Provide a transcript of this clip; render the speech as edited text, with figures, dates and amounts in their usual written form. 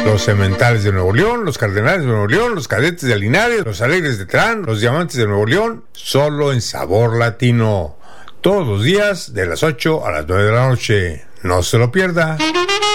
Los Cementales de Nuevo León, los Cardenales de Nuevo León, los Cadetes de Linares, los Alegres de Terán, los Diamantes de Nuevo León, solo en Sabor Latino. Todos los días de las 8 a las 9 de la noche. No se lo pierda.